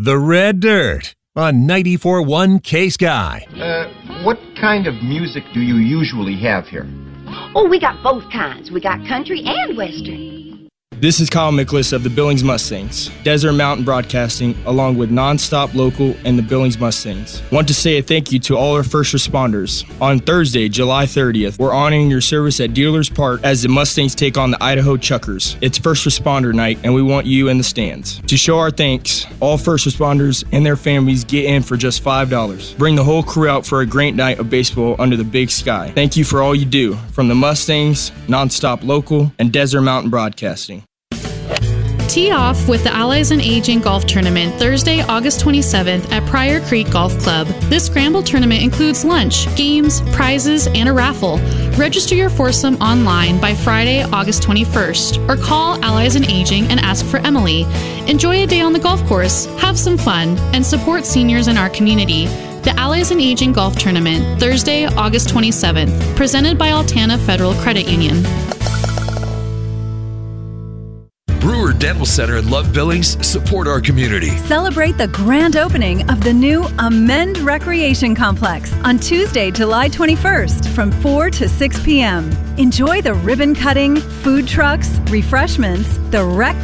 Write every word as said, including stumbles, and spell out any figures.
The Red Dirt on ninety-four point one K-Sky. Uh, what kind of music do you usually have here? Oh, we got both kinds. We got country and western. This is Kyle Miklas of the Billings Mustangs, Desert Mountain Broadcasting, along with Nonstop Local and the Billings Mustangs. Want to say a thank you to all our first responders. On Thursday, July thirtieth, we're honoring your service at Dealers Park as the Mustangs take on the Idaho Chuckers. It's First Responder Night, and we want you in the stands. To show our thanks, all first responders and their families get in for just five dollars. Bring the whole crew out for a great night of baseball under the big sky. Thank you for all you do, from the Mustangs, Nonstop Local, and Desert Mountain Broadcasting. Tee off with the Allies and Aging Golf Tournament Thursday, August twenty-seventh at Pryor Creek Golf Club. This scramble tournament includes lunch, games, prizes, and a raffle. Register your foursome online by Friday, August twenty-first, or call Allies and Aging and ask for Emily. Enjoy a day on the golf course, have some fun, and support seniors in our community. The Allies and Aging Golf Tournament, Thursday, August twenty-seventh, presented by Altana Federal Credit Union. Brewer Dental Center in Love Billings support our community. Celebrate the grand opening of the new Amend Recreation Complex on Tuesday, July twenty-first from four to six p.m. Enjoy the ribbon cutting, food trucks, refreshments, the rec